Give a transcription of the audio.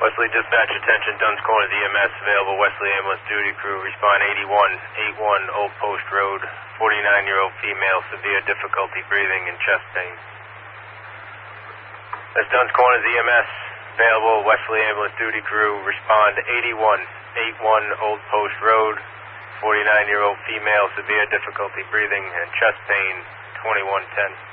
Wesley Dispatch, attention, Dunn's Corners EMS available. Wesley Ambulance Duty Crew, respond 8181 Old Post Road. 49-year-old female, severe difficulty breathing and chest pain. That's Dunn's Corners EMS available. Wesley Ambulance Duty Crew, respond 8181 Old Post Road. 49-year-old female, severe difficulty breathing and chest pain, 2110.